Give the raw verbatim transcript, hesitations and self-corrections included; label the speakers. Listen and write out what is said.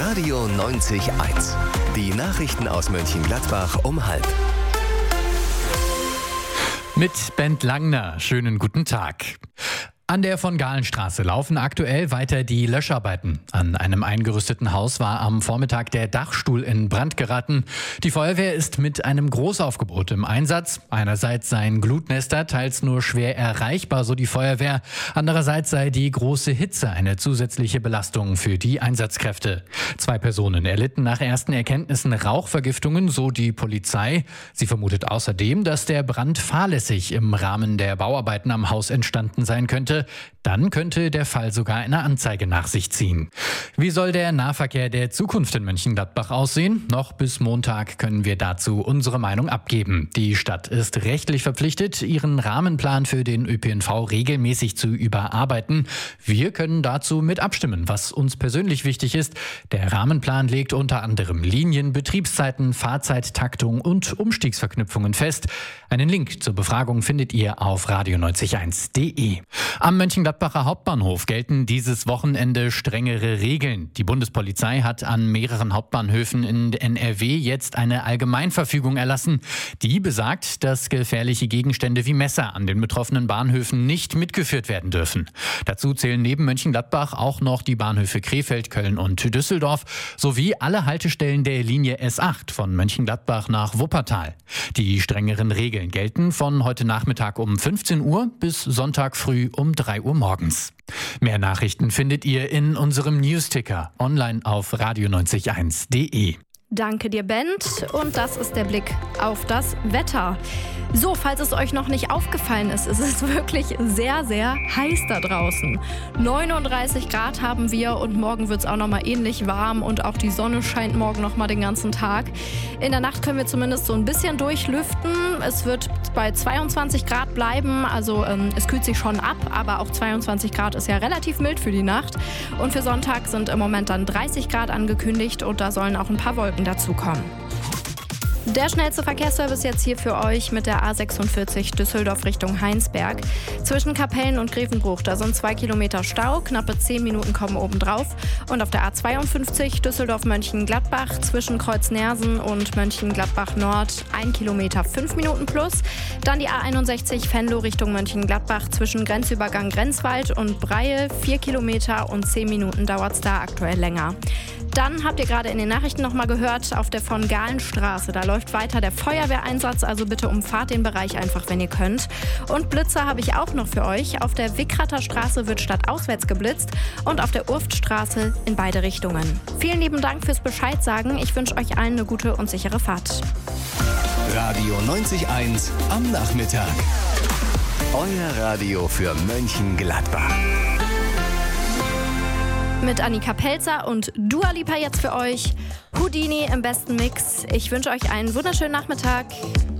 Speaker 1: Radio neunzig Komma eins. Die Nachrichten aus Mönchengladbach um halb.
Speaker 2: Mit Bent Langner. Schönen guten Tag. An der Von-Galen-Straße laufen aktuell weiter die Löscharbeiten. An einem eingerüsteten Haus war am Vormittag der Dachstuhl in Brand geraten. Die Feuerwehr ist mit einem Großaufgebot im Einsatz. Einerseits seien Glutnester teils nur schwer erreichbar, so die Feuerwehr. Andererseits sei die große Hitze eine zusätzliche Belastung für die Einsatzkräfte. Zwei Personen erlitten nach ersten Erkenntnissen Rauchvergiftungen, so die Polizei. Sie vermutet außerdem, dass der Brand fahrlässig im Rahmen der Bauarbeiten am Haus entstanden sein könnte. Dann könnte der Fall sogar eine Anzeige nach sich ziehen. Wie soll der Nahverkehr der Zukunft in Mönchengladbach aussehen? Noch bis Montag können wir dazu unsere Meinung abgeben. Die Stadt ist rechtlich verpflichtet, ihren Rahmenplan für den Ö P N V regelmäßig zu überarbeiten. Wir können dazu mit abstimmen, was uns persönlich wichtig ist. Der Rahmenplan legt unter anderem Linien, Betriebszeiten, Fahrzeittaktung und Umstiegsverknüpfungen fest. Einen Link zur Befragung findet ihr auf radio neunzig eins punkt de. Am Mönchengladbacher Hauptbahnhof gelten dieses Wochenende strengere Regeln. Die Bundespolizei hat an mehreren Hauptbahnhöfen in N R W jetzt eine Allgemeinverfügung erlassen. Die besagt, dass gefährliche Gegenstände wie Messer an den betroffenen Bahnhöfen nicht mitgeführt werden dürfen. Dazu zählen neben Mönchengladbach auch noch die Bahnhöfe Krefeld, Köln und Düsseldorf sowie alle Haltestellen der Linie S acht von Mönchengladbach nach Wuppertal. Die strengeren Regeln gelten von heute Nachmittag um fünfzehn Uhr bis Sonntag früh um drei Uhr morgens. Mehr Nachrichten findet ihr in unserem Newsticker online auf radio neunzig Komma eins punkt de.
Speaker 3: Danke dir, Bent. Und das ist der Blick auf das Wetter. So, falls es euch noch nicht aufgefallen ist, es ist wirklich sehr, sehr heiß da draußen. neununddreißig Grad haben wir und morgen wird es auch noch mal ähnlich warm und auch die Sonne scheint morgen noch mal den ganzen Tag. In der Nacht können wir zumindest so ein bisschen durchlüften. Es wird bei zweiundzwanzig Grad bleiben, also ähm, es kühlt sich schon ab, aber auch zweiundzwanzig Grad ist ja relativ mild für die Nacht. Und für Sonntag sind im Moment dann dreißig Grad angekündigt und da sollen auch ein paar Wolken dazukommen. Der schnellste Verkehrsservice jetzt hier für euch mit der A sechsundvierzig Düsseldorf Richtung Heinsberg. Zwischen Kapellen und Grevenbruch, da sind zwei Kilometer Stau, knappe zehn Minuten kommen obendrauf. Und auf der A zweiundfünfzig Düsseldorf-Mönchengladbach zwischen Kreuz-Nersen und Mönchengladbach Nord ein Kilometer, fünf Minuten plus. Dann die A einundsechzig Venlo Richtung Mönchengladbach zwischen Grenzübergang Grenzwald und Breil, vier Kilometer und zehn Minuten dauert es da aktuell länger. Dann habt ihr gerade in den Nachrichten noch mal gehört, auf der Von-Galen-Straße, da läuft weiter der Feuerwehreinsatz, also bitte umfahrt den Bereich einfach, wenn ihr könnt. Und Blitzer habe ich auch noch für euch. Auf der Wickrater Straße wird stadtauswärts geblitzt und auf der Urftstraße in beide Richtungen. Vielen lieben Dank fürs Bescheid sagen. Ich wünsche euch allen eine gute und sichere Fahrt.
Speaker 1: Radio neunzig Komma eins am Nachmittag. Euer Radio für Mönchengladbach.
Speaker 3: Mit Annika Pelzer und Dua Lipa jetzt für euch. Houdini im besten Mix. Ich wünsche euch einen wunderschönen Nachmittag.